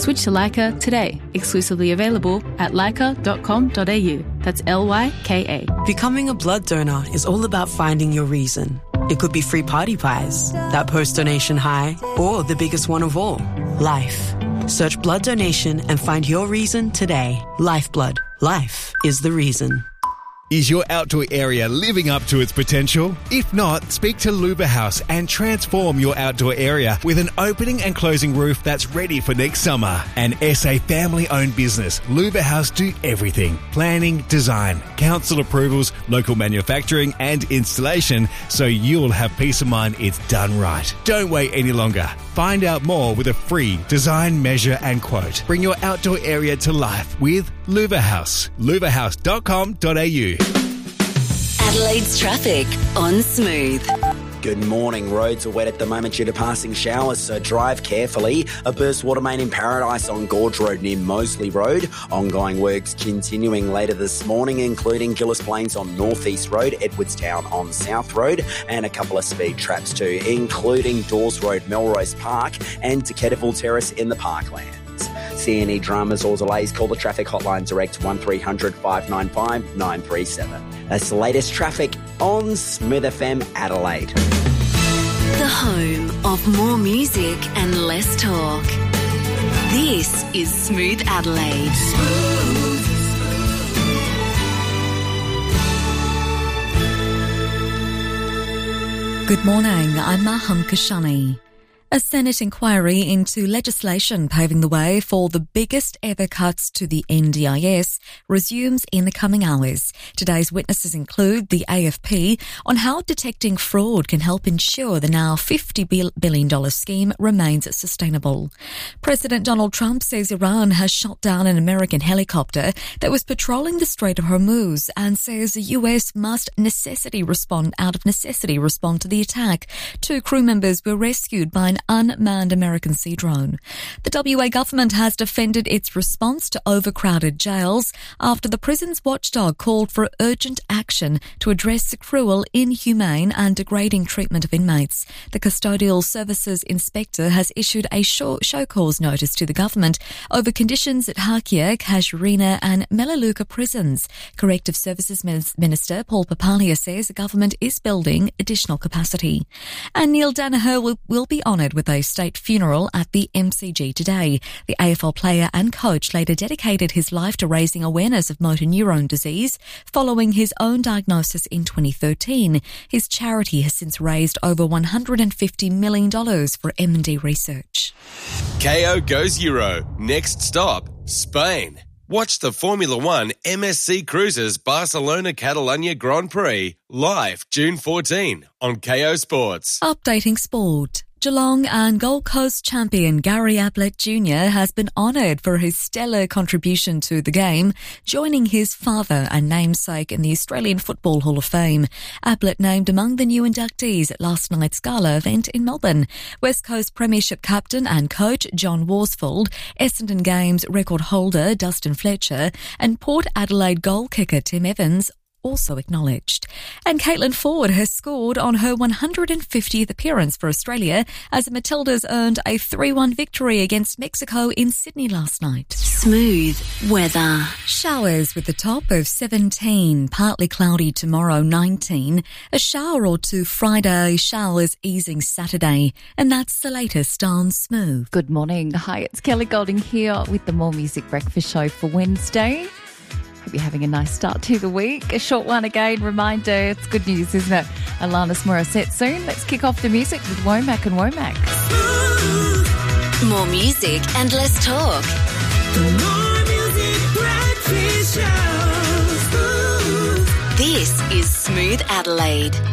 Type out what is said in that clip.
Switch to Leica today. Exclusively available at leica.com.au. That's LYKA. Becoming a blood donor is all about finding your reason. It could be free party pies, that post-donation high, or the biggest one of all, life. Search blood donation and find your reason today. Lifeblood. Life is the reason. Is your outdoor area living up to its potential? If not, speak to Luba House and transform your outdoor area with an opening and closing roof that's ready for next summer. An SA family-owned business, Luba House do everything. Planning, design, council approvals, local manufacturing and installation, so you'll have peace of mind it's done right. Don't wait any longer. Find out more with a free design, measure and quote. Bring your outdoor area to life with Luba House. lubahouse.com.au. Adelaide's traffic on Smooth. Good morning. Roads are wet at the moment due to passing showers, so drive carefully. A burst water main in Paradise on Gorge Road near Moseley Road. Ongoing works continuing later this morning, including Gillis Plains on North East Road, Edwardstown on South Road, and a couple of speed traps too, including Dawes Road, Melrose Park, and Decateville Terrace in the Parklands. See any dramas or delays, call the traffic hotline direct 1300 595 937. That's the latest traffic on Smooth FM Adelaide. The home of more music and less talk. This is Smooth Adelaide. Good morning, I'm Maham Kashani. A Senate inquiry into legislation paving the way for the biggest ever cuts to the NDIS resumes in the coming hours. Today's witnesses include the AFP on how detecting fraud can help ensure the now $50 billion scheme remains sustainable. President Donald Trump says Iran has shot down an American helicopter that was patrolling the Strait of Hormuz and says the US must respond to the attack. 2 crew members were rescued by an unmanned American sea drone. The WA government has defended its response to overcrowded jails after the prison's watchdog called for urgent action to address the cruel, inhumane and degrading treatment of inmates. The Custodial Services Inspector has issued a show cause notice to the government over conditions at Hakia, Casuarina and Melaleuca prisons. Corrective Services Minister Paul Papalia says the government is building additional capacity. And Neil Danaher will be honoured with a state funeral at the MCG today. The AFL player and coach later dedicated his life to raising awareness of motor neurone disease following his own diagnosis in 2013. His charity has since raised over $150 million for M&D research. KO goes Euro. Next stop, Spain. Watch the Formula One MSC Cruises Barcelona Catalunya Grand Prix live June 14 on KO Sports. Updating sport. Geelong and Gold Coast champion Gary Ablett Jr. has been honoured for his stellar contribution to the game, joining his father and namesake in the Australian Football Hall of Fame. Ablett named among the new inductees at last night's gala event in Melbourne. West Coast Premiership captain and coach John Worsfold, Essendon Games record holder Dustin Fletcher and Port Adelaide goal kicker Tim Evans also acknowledged. And Caitlin Ford has scored on her 150th appearance for Australia as the Matildas earned a 3-1 victory against Mexico in Sydney last night. Smooth weather. Showers with a top of 17, partly cloudy tomorrow 19, a shower or two Friday, showers easing Saturday, and that's the latest on Smooth. Good morning. Hi, it's Kelly Golding here with the More Music Breakfast Show for Wednesday. Hope you're having a nice start to the week. A short one again, reminder, it's good news, isn't it? Alanis Morissette soon. Let's kick off the music with Womack and Womack. More music and less talk. More music breakfast show. This is Smooth Adelaide.